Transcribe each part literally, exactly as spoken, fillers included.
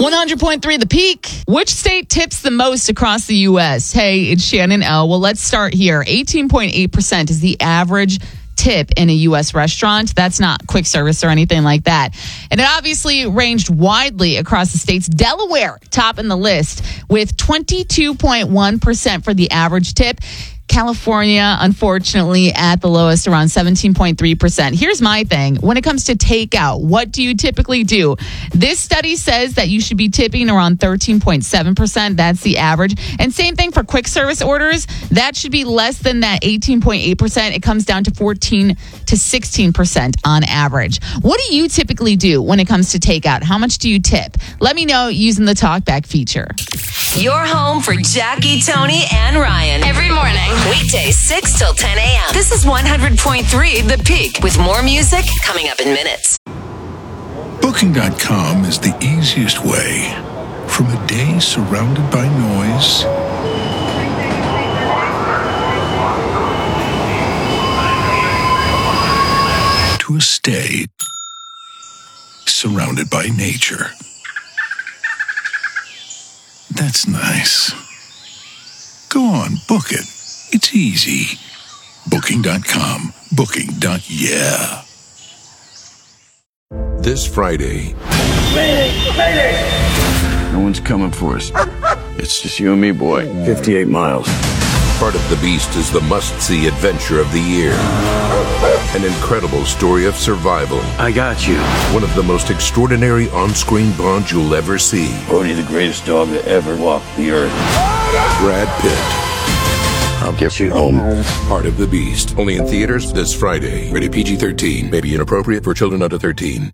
one hundred point three The Peak. Which state tips the most across the U S? Hey, it's Shannon L. Well, let's start here. eighteen point eight percent is the average tip in a U S restaurant. That's not quick service or anything like that. And it obviously ranged widely across the states. Delaware, top in the list with twenty-two point one percent for the average tip. California, unfortunately, at the lowest, around seventeen point three percent. Here's my thing. When it comes to takeout, what do you typically do? This study says that you should be tipping around thirteen point seven percent. That's the average. And same thing for quick service orders. That should be less than that eighteen point eight percent. It comes down to fourteen to sixteen percent on average. What do you typically do when it comes to takeout? How much do you tip? Let me know using the TalkBack feature. Your home for Jackie, Tony, and Ryan. Every morning. Weekdays six till ten a.m. This is one hundred point three The Peak with more music coming up in minutes. Booking dot com is the easiest way from a day surrounded by noise to a stay surrounded by nature. That's nice. Go on, book it. It's easy. Booking dot com. Booking. Yeah. This Friday. Mayday! Mayday! No one's coming for us. It's just you and me, boy. fifty-eight miles. Part of the Beast is the must-see adventure of the year. An incredible story of survival. I got you. One of the most extraordinary on-screen bonds you'll ever see. Bodhi, the greatest dog to ever walk the earth. Brad Pitt. I'll get you home. Part of the Beast. Only in theaters this Friday. Rated P G thirteen. May be inappropriate for children under thirteen.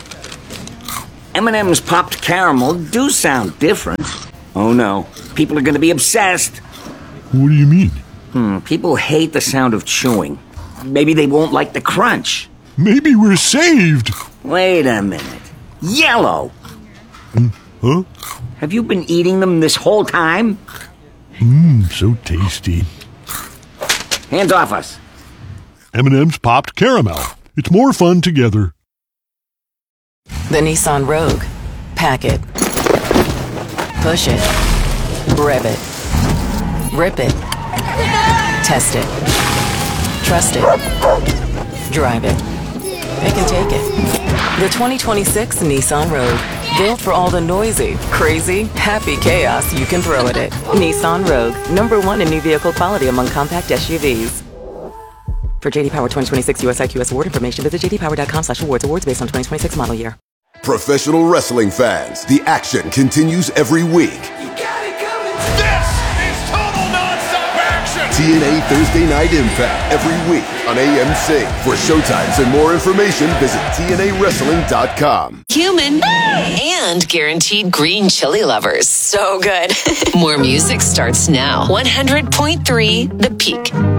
M and M's popped caramel do sound different. Oh no, people are going to be obsessed. What do you mean? Hmm, people hate the sound of chewing. Maybe they won't like the crunch. Maybe we're saved. Wait a minute. Yellow! Huh? Have you been eating them this whole time? Mmm, so tasty. Hands off us. M and M's popped caramel. It's more fun together. The Nissan Rogue. Pack it. Push it. Rev it. Rip it. Test it. Trust it. Drive it. It can take it. The twenty twenty-six Nissan Rogue. Built for all the noisy, crazy, happy chaos you can throw at it. Nissan Rogue. Number one in new vehicle quality among compact S U Vs. For J D Power twenty twenty-six U S I Q S award information, visit j d power dot com slash awards. Awards based on twenty twenty-six model year. Professional wrestling fans, the action continues every week. You got it coming. This is total nonstop action. T N A Thursday Night Impact every week on A M C. For showtimes and more information, visit T N A wrestling dot com. Human and guaranteed green chili lovers. So good. More music starts now. one hundred point three The Peak.